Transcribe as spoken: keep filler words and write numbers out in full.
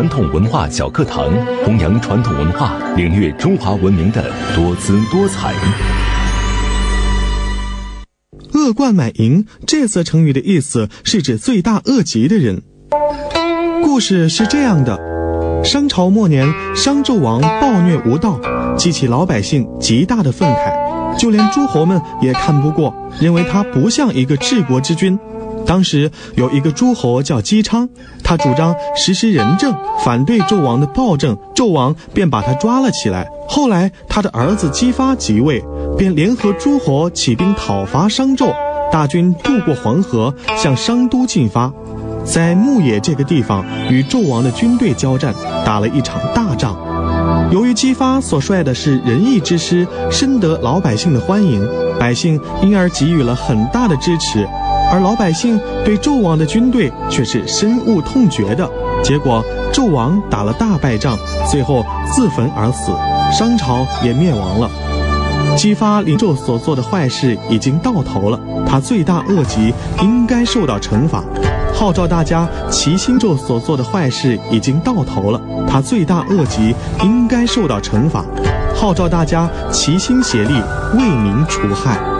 传统文化小课堂，弘扬传统文化，领略中华文明的多姿多彩。 恶贯满盈这则成语的意思是指罪大恶极的人。故事是这样的，商朝末年，商纣王暴虐无道，激起老百姓极大的愤慨，就连诸侯们也看不过，认为他不像一个治国之君。当时有一个诸侯叫姬昌，他主张实施仁政，反对纣王的暴政，纣王便把他抓了起来。后来他的儿子姬发即位，便联合诸侯起兵讨伐商纣，大军渡过黄河，向商都进发，在牧野这个地方与纣王的军队交战，打了一场大仗。由于姬发所率的是仁义之师，深得老百姓的欢迎，百姓因而给予了很大的支持，而老百姓对纣王的军队却是深恶痛绝的。结果纣王打了大败仗，最后自焚而死，商朝也灭亡了。姬发领纣所做的坏事已经到头了，他罪大恶极，应该受到惩罚。号召大家齐心，纣所做的坏事已经到头了，他罪大恶极，应该受到惩罚。号召大家齐心协力，为民除害。